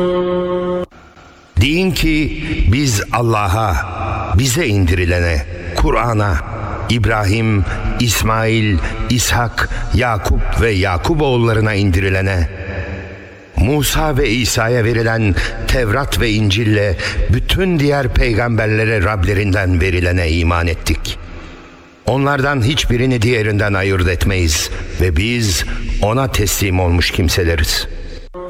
Deyin ki biz Allah'a, bize indirilene, Kur'an'a, İbrahim, İsmail, İshak, Yakup ve Yakuboğullarına indirilene, Musa ve İsa'ya verilen Tevrat ve İncil'le bütün diğer peygamberlere Rablerinden verilene iman ettik. Onlardan hiçbirini diğerinden ayırt etmeyiz ve biz ona teslim olmuş kimseleriz.